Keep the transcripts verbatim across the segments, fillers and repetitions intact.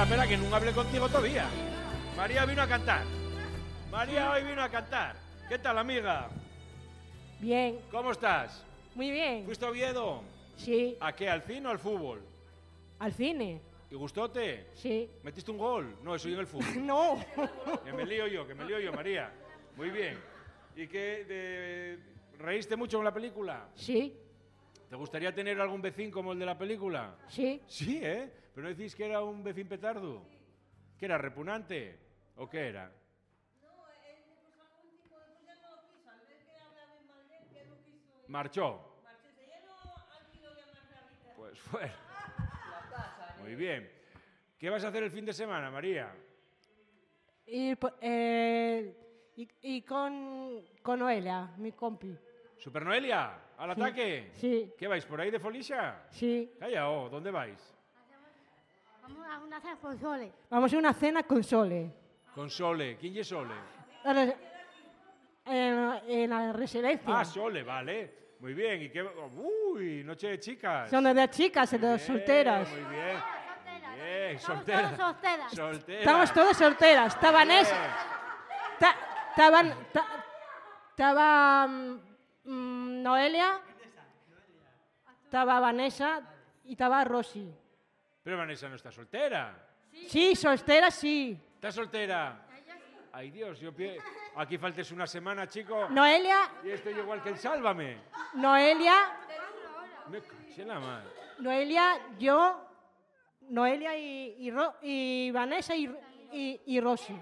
espera, que no hablé contigo todavía. María vino a cantar. María hoy vino a cantar. ¿Qué tal, amiga? Bien. ¿Cómo estás? Muy bien. ¿Fuiste a Oviedo? Sí. ¿A qué? ¿Al cine o al fútbol? ¿Al cine? ¿Y gustóte? Sí. ¿Metiste un gol? No, eso yo en el fútbol. No. Que me lío yo, que me lío yo, María. Muy bien. ¿Y qué? De... ¿Reíste mucho con la película? Sí. ¿Te gustaría tener algún vecino como el de la película? Sí. Sí, ¿eh? ¿Pero no decís que era un vecino petardo? ¿Que era repugnante? ¿O qué era? No, él pues algún tipo de... Pues ya no lo quiso, al ver que hablaban mal de él, que no quiso... ¿Marchó? Marchó, ya no alquiló ya más la vida. Pues fuera. La casa, ¿eh? Muy bien. ¿Qué vas a hacer el fin de semana, María? Y, po- eh, y, y con, con Noelia, mi compi. ¿Super Noelia? ¿Al Sí. ataque? Sí. ¿Qué vais, por ahí de Folixa? Sí. Calla, oh, ¿dónde vais? Vamos a una cena con Sole. Vamos a una cena con Sole. Con Sole. ¿Quién es Sole? La res- En, en la residencia. Ah, Sole, vale. Muy bien. ¿Y qué? Uy, noche de chicas. Son de las chicas, de Bien, las solteras. Muy bien. Bien, Estamos soltera. todas solteras. Soltera. Estamos todas solteras. Está Vanessa. Bien. ta- Estaban. ta- Estaba mm, mm, Noelia. Estaba Vanessa y estaba Rosy. Pero Vanessa no está soltera. Sí, soltera sí. ¿Está soltera? Ay, Dios, yo pie... Aquí faltes una semana, chico. Noelia, Y estoy igual que el Sálvame. Noelia, Me caché en la madre. Noelia, yo, Noelia y, y, Ro- y Vanessa y, y, y Rosy.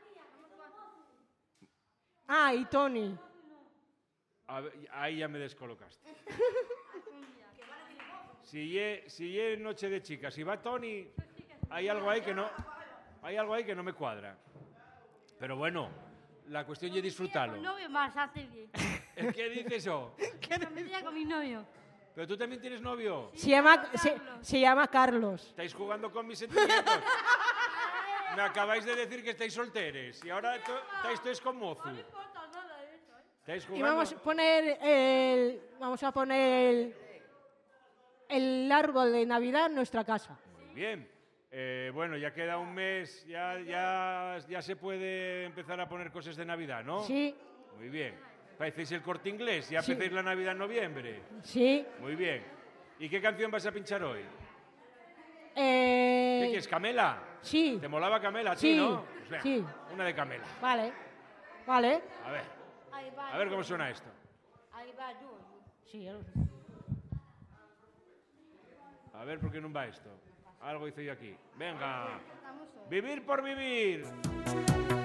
Ah, y Tony. A ver, ahí ya me descolocaste. Si ye, si ye noche de chicas, si va Tony, hay algo ahí que no, hay algo ahí que no me cuadra. Pero bueno, la cuestión es disfrutarlo. Con novio más hace bien. ¿El qué dices eso? Me tenía con mi novio. Pero tú también tienes novio. Se llama, se, se llama Carlos. Estáis jugando con mis sentimientos. Me acabáis de decir que estáis solteres y ahora to- estáis todos con mozu. Estáis Y jugando. vamos a poner el, vamos a poner el, el árbol de Navidad en nuestra casa. Muy bien. Eh, bueno, ya queda un mes, ya, ya, ya se puede empezar a poner cosas de Navidad, ¿no? Sí, Muy bien. Parecéis el Corte Inglés, ya Sí. empecéis la Navidad en noviembre. sí. Muy bien. ¿Y qué canción vas a pinchar hoy? Eh, ¿Qué quieres, Camela? Sí, ¿Te molaba Camela a ti, Sí, no? Pues venga, sí. una de Camela. vale, vale. A ver, Ahí va. a ver cómo suena esto. Ahí va yo. Sí, ya lo sé. A ver por qué no va esto. Algo hice yo aquí. Venga. Estamos solos. Vivir por vivir.